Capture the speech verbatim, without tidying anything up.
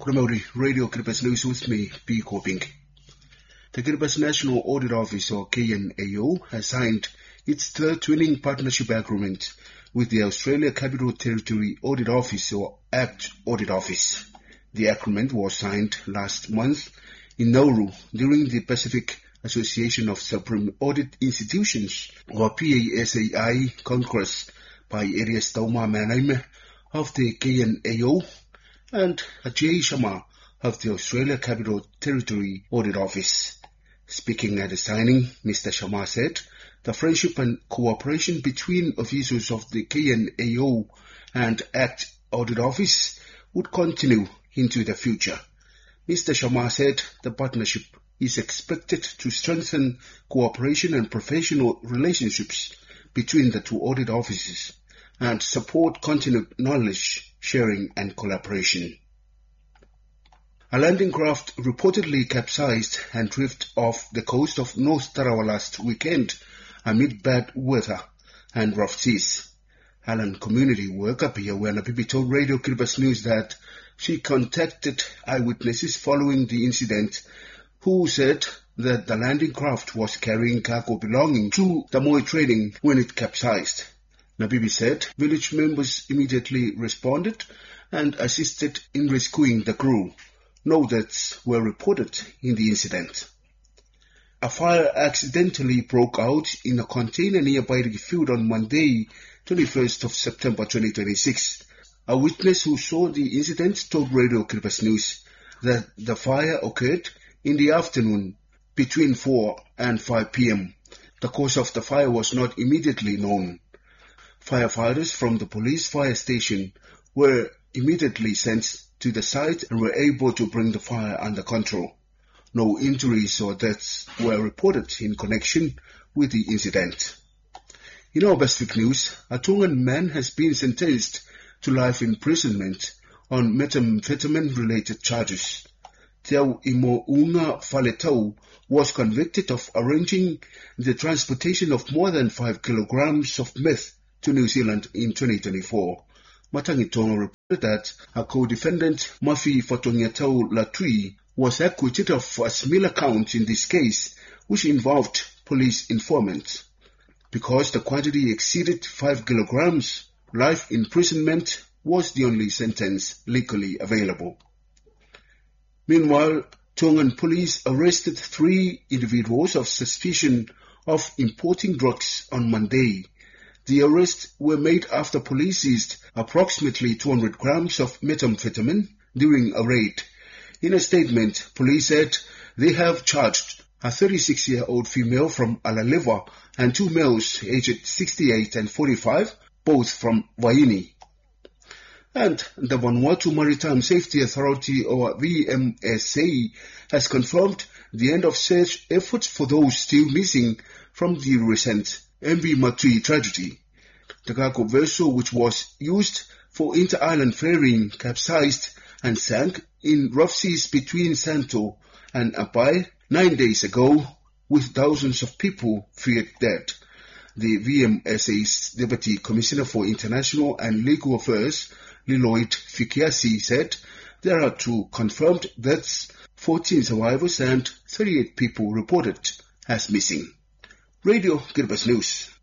Maori Radio Kiribati News with me, P. Coping. The Kiribati National Audit Office, or K N A O, has signed its third twinning partnership agreement with the Australia Capital Territory Audit Office, or A C T Audit Office. The agreement was signed last month in Nauru during the Pacific Association of Supreme Audit Institutions, or P A S A I, Congress by Arias Tauma Manaime of the K N A O and Ajay Sharma of the Australia Capital Territory Audit Office. Speaking at the signing, Mister Sharma said the friendship and cooperation between officials of the K N A O and A C T Audit Office would continue into the future. Mister Sharma said the partnership is expected to strengthen cooperation and professional relationships between the two audit offices and support continued knowledge sharing and collaboration. A landing craft reportedly capsized and drifted off the coast of North Tarawa last weekend amid bad weather and rough seas. Alan community worker Pia Wanapipi told Radio Kiribati News that she contacted eyewitnesses following the incident who said that the landing craft was carrying cargo belonging to Tamoy Trading when it capsized. Nabibi said village members immediately responded and assisted in rescuing the crew. No deaths were reported in the incident. A fire accidentally broke out in a container nearby the field on Monday, twenty-first of September twenty twenty-six. A witness who saw the incident told Radio Kiribati News that the fire occurred in the afternoon between four and five p m The cause of the fire was not immediately known. Firefighters from the police fire station were immediately sent to the site and were able to bring the fire under control. No injuries or deaths were reported in connection with the incident. In our Pacific news, a Tongan man has been sentenced to life imprisonment on methamphetamine-related charges. Teo Imo Unga Faletau was convicted of arranging the transportation of more than five kilograms of meth to New Zealand in twenty twenty-four. Matangi Tonga reported that a co-defendant, Mafi Fatongiatau Latui, was acquitted of a similar count in this case, which involved police informants. Because the quantity exceeded five kilograms, life imprisonment was the only sentence legally available. Meanwhile, Tongan police arrested three individuals of suspicion of importing drugs on Monday. The arrests were made after police seized approximately two hundred grams of methamphetamine during a raid. In a statement, police said they have charged a thirty-six-year-old female from Alaleva and two males aged sixty-eight and forty-five, both from Waini. And the Vanuatu Maritime Safety Authority, or V M S A, has confirmed the end of search efforts for those still missing from the recent M V Matui tragedy. The cargo vessel, which was used for inter-island ferrying, capsized and sank in rough seas between Santo and Apai nine days ago, with thousands of people feared dead. The V M S A's Deputy Commissioner for International and Legal Affairs, Liloid Fikiasi, said there are two confirmed deaths, fourteen survivors and thirty-eight people reported as missing. Radio Kiribati News.